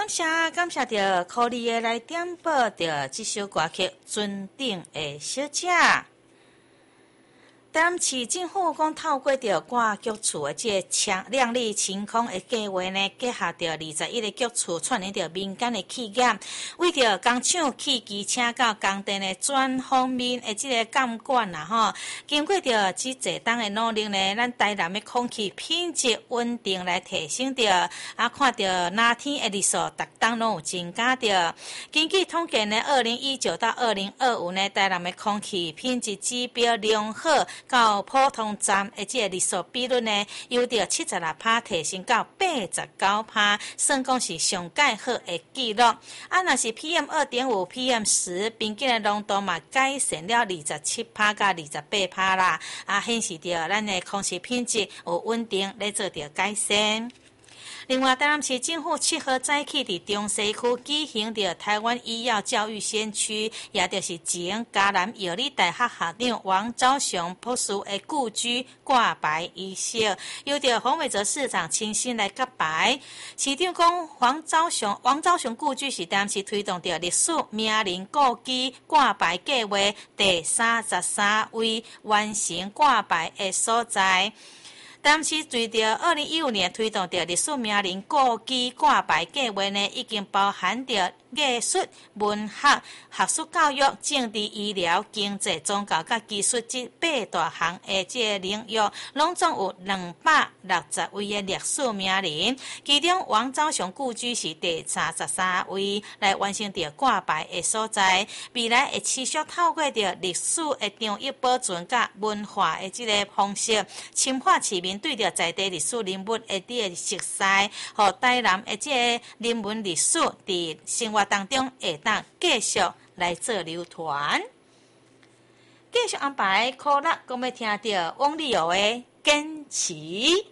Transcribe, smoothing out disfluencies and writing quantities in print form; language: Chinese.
感谢着可莉的来点播着这首歌曲《尊顶的小姐》。台南市政府讲透过着歌剧处的这亮丽晴空的计划呢，结合着21个剧处串联着民间的企业，为着工厂汽机请到工地的全方面的这个监管啦吼。经过着这济冬的努力呢，咱台南的空气品质稳定来提升着，看着哪天的日数，逐冬拢有增加着。根据统计呢，2019到2025呢，台南的空气品质指标良好。到普通站的这个日数比率呢，由着76%提升到89%，算讲是上界好的记录。若是 PM2.5、PM10，平均的浓度嘛改善了27%到28%啦，显示着咱的空气品质有稳定来做着改善。另外，台南市政府7号早起伫中西区举行着台湾医药教育先驱，也就是前嘉南药理大学校长王昭雄博士的故居挂牌仪式，由着黄伟哲市长亲身来揭牌。市长讲，王昭雄故居是台南市推动着历史名人故居挂牌计划第33位完成挂牌的所在。台南市随着2015年推动着历史名人故居挂牌计划呢，已经包含着艺术、文学、学术教育、政治、医疗、经济、宗教甲技术这8大项的这个领域，拢总有260位的历史名人，其中王昭雄故居是第33位来完成着挂牌的所在。未来会持续透过着历史的长益保存甲文化的这个方式，深化市民对着在地历史人物的这个熟悉，和台南的这个人文历史伫生活当中会当继续来做流传。继续安排科乐，我们听到汪丽友的坚持。